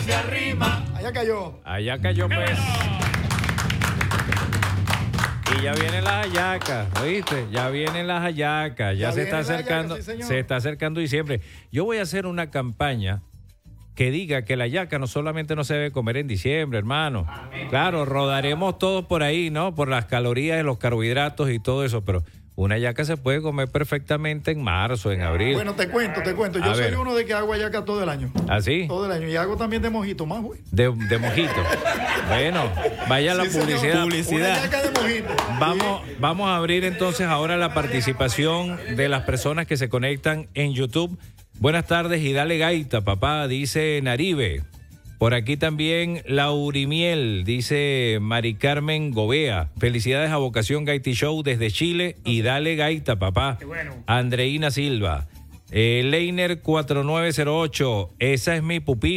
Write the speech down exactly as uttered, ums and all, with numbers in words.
se arrima. Allá cayó. Allá cayó, pues. Y ya vienen las hallacas, ¿oíste? Ya vienen las hallacas, ya, ya se está acercando, hallaca, sí, se está acercando diciembre. Yo voy a hacer una campaña que diga que la hallaca no solamente no se debe comer en diciembre, hermano. Amén. Claro, rodaremos todos por ahí, ¿no? Por las calorías, los carbohidratos y todo eso, pero una hallaca se puede comer perfectamente en marzo, en abril. Bueno, te cuento, te cuento. Yo a soy ver. uno de que hago hallaca todo el año. ¿Ah, sí? Todo el año. Y hago también de mojito, más, güey. De, de mojito. Bueno, vaya la sí, publicidad. publicidad. Una hallaca de mojito. Vamos, sí. vamos a abrir entonces ahora la participación de las personas que se conectan en YouTube. Buenas tardes y dale gaita, papá, dice Naribe. Por aquí también Laurimiel, dice Mari Carmen Gobea. Felicidades a Vocación Gaiti Show desde Chile y dale gaita, papá. Qué bueno. Andreina Silva. Eh, Leiner cuatro nueve cero ocho, esa es mi pupila.